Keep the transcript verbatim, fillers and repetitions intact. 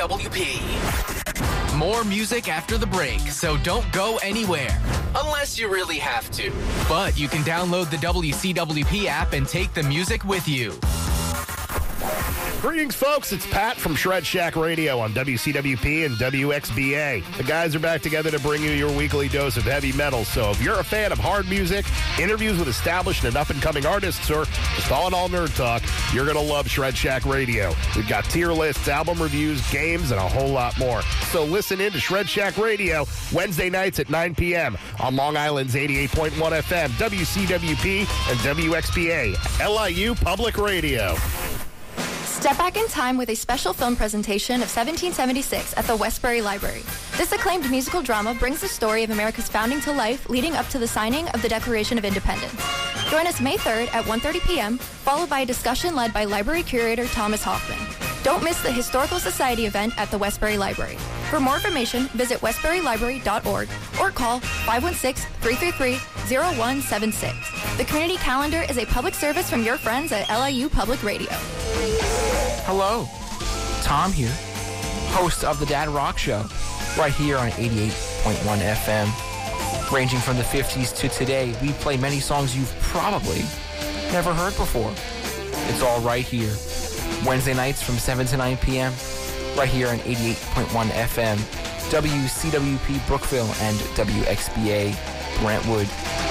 W P. More music after the break, so don't go anywhere. Unless you really have to. But you can download the W C W P app and take the music with you. Greetings, folks. It's Pat from Shred Shack Radio on W C W P and W X B A. The guys are back together to bring you your weekly dose of heavy metal. So if you're a fan of hard music, interviews with established and up-and-coming artists, or just all in all nerd talk, you're going to love Shred Shack Radio. We've got tier lists, album reviews, games, and a whole lot more. So listen in to Shred Shack Radio Wednesday nights at nine p.m. on Long Island's eighty-eight point one F M, W C W P, and W X B A, L I U Public Radio. Step back in time with a special film presentation of seventeen seventy-six at the Westbury Library. This acclaimed musical drama brings the story of America's founding to life, leading up to the signing of the Declaration of Independence. Join us May third at one thirty p.m., followed by a discussion led by Library Curator Thomas Hoffman. Don't miss the Historical Society event at the Westbury Library. For more information, visit westbury library dot org or call five one six, three three three, zero one seven six. The Community Calendar is a public service from your friends at L I U Public Radio. Hello, Tom here, host of the Dad Rock Show, right here on eighty-eight point one F M. Ranging from the fifties to today, we play many songs you've probably never heard before. It's all right here. Wednesday nights from seven to nine p.m., right here on eighty-eight point one F M, W C W P Brookville and W X B A Brentwood.